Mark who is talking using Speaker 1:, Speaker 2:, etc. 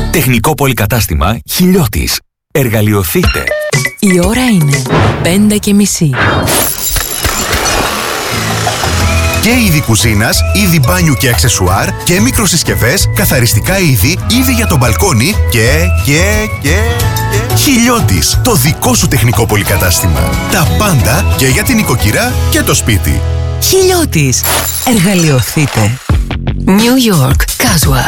Speaker 1: Τεχνικό πολυκατάστημα Χιλιώτης. Εργαλειοθείτε.
Speaker 2: Η ώρα είναι 5:30.
Speaker 3: Και είδη κουζίνας, είδη μπάνιου και αξεσουάρ και μικροσυσκευές, καθαριστικά είδη για το μπαλκόνι και... Χιλιώτης, το δικό σου τεχνικό πολυκατάστημα. Τα πάντα και για την οικοκυρά και το σπίτι.
Speaker 2: Χιλιώτης. Εργαλειοθείτε. New York Casual.